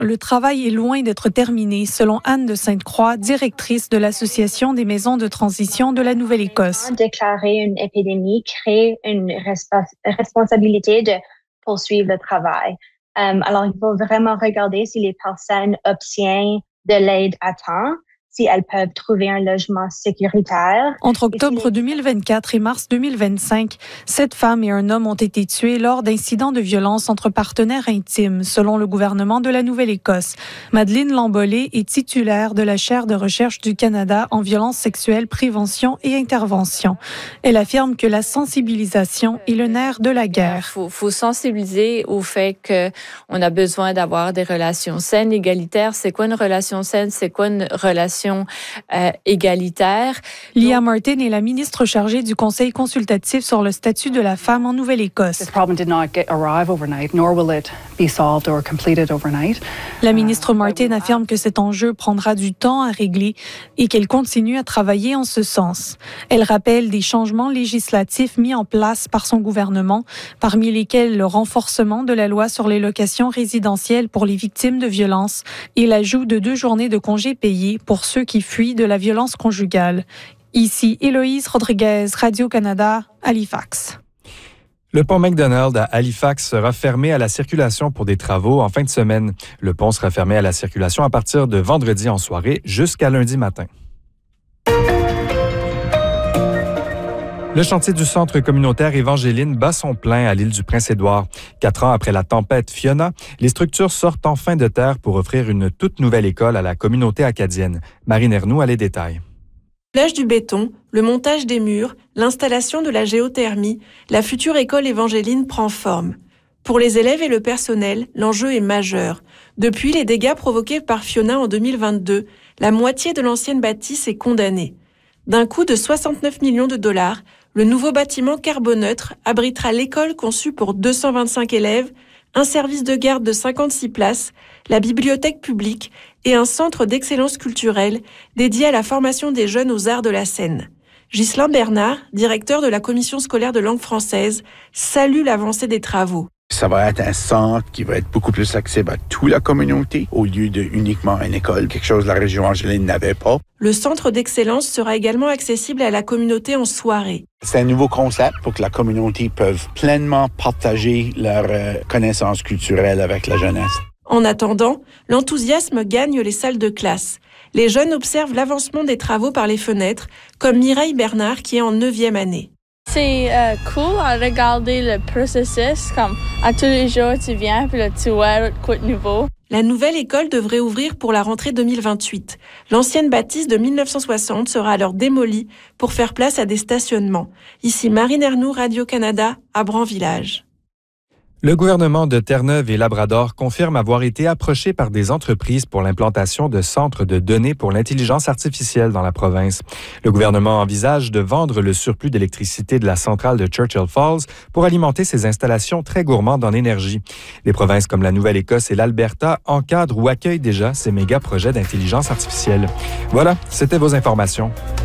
le travail est loin d'être terminé, selon Anne de Sainte-Croix, directrice de l'Association des maisons de transition de la Nouvelle-Écosse. Déclarer une épidémie crée une responsabilité de poursuivre le travail. Alors, il faut vraiment regarder si les personnes obtiennent de l'aide à temps, si elles peuvent trouver un logement sécuritaire. Entre octobre 2024 et mars 2025, 7 femmes et un homme ont été tués lors d'incidents de violence entre partenaires intimes, selon le gouvernement de la Nouvelle-Écosse. Madeleine Lambolé est titulaire de la chaire de recherche du Canada en violence sexuelle, prévention et intervention. Elle affirme que la sensibilisation est le nerf de la guerre. Il faut sensibiliser au fait qu'on a besoin d'avoir des relations saines, égalitaires. C'est quoi une relation saine? C'est quoi une relation égalitaire? Leah Martin est la ministre chargée du Conseil consultatif sur le statut de la femme en Nouvelle-Écosse. La ministre Martin affirme que cet enjeu prendra du temps à régler et qu'elle continue à travailler en ce sens. Elle rappelle des changements législatifs mis en place par son gouvernement, parmi lesquels le renforcement de la loi sur les locations résidentielles pour les victimes de violences et l'ajout de 2 journées de congés payés pour ceux qui fuient de la violence conjugale. Ici, Héloïse Rodriguez, Radio-Canada, Halifax. Le pont McDonald à Halifax sera fermé à la circulation pour des travaux en fin de semaine. Le pont sera fermé à la circulation à partir de vendredi en soirée jusqu'à lundi matin. Le chantier du centre communautaire Évangéline bat son plein à l'île du Prince-Édouard. 4 ans après la tempête Fiona, les structures sortent enfin de terre pour offrir une toute nouvelle école à la communauté acadienne. Marine Ernoux a les détails. L'âge du béton, le montage des murs, l'installation de la géothermie, la future école Évangéline prend forme. Pour les élèves et le personnel, l'enjeu est majeur. Depuis les dégâts provoqués par Fiona en 2022, la moitié de l'ancienne bâtisse est condamnée. D'un coût de 69 millions de dollars, le nouveau bâtiment carboneutre abritera l'école conçue pour 225 élèves, un service de garde de 56 places, la bibliothèque publique et un centre d'excellence culturelle dédié à la formation des jeunes aux arts de la scène. Ghislain Bernard, directeur de la commission scolaire de langue française, salue l'avancée des travaux. Ça va être un centre qui va être beaucoup plus accessible à toute la communauté au lieu de uniquement une école, quelque chose que la région Angéline n'avait pas. Le centre d'excellence sera également accessible à la communauté en soirée. C'est un nouveau concept pour que la communauté puisse pleinement partager leurs connaissances culturelles avec la jeunesse. En attendant, l'enthousiasme gagne les salles de classe. Les jeunes observent l'avancement des travaux par les fenêtres, comme Mireille Bernard qui est en 9e année. C'est cool à regarder le processus, comme à tous les jours tu viens puis là tu vois quoi de nouveau. La nouvelle école devrait ouvrir pour la rentrée 2028. L'ancienne bâtisse de 1960 sera alors démolie pour faire place à des stationnements. Ici Marine Ernoux, Radio-Canada, à Bran-Village. Le gouvernement de Terre-Neuve et Labrador confirme avoir été approché par des entreprises pour l'implantation de centres de données pour l'intelligence artificielle dans la province. Le gouvernement envisage de vendre le surplus d'électricité de la centrale de Churchill Falls pour alimenter ses installations très gourmandes en énergie. Des provinces comme la Nouvelle-Écosse et l'Alberta encadrent ou accueillent déjà ces méga projets d'intelligence artificielle. Voilà, c'était vos informations.